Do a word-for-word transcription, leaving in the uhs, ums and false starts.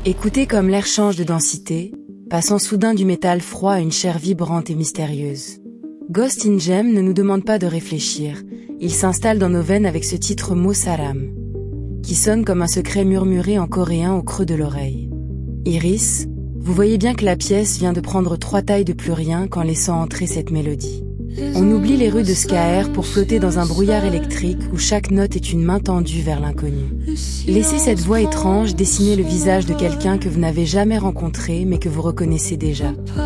Écoutez comme l'air change de densité, passant soudain du métal froid à une chair vibrante et mystérieuse. Ghost in Gem ne nous demande pas de réfléchir, il s'installe dans nos veines avec ce titre Mo Salam, qui sonne comme un secret murmuré en coréen au creux de l'oreille. Iris, vous voyez bien que la pièce vient de prendre trois tailles de plus rien qu'en laissant entrer cette mélodie. On oublie les rues de Skaer pour flotter dans un brouillard électrique où chaque note est une main tendue vers l'inconnu. Laissez cette voix étrange dessiner le visage de quelqu'un que vous n'avez jamais rencontré mais que vous reconnaissez déjà.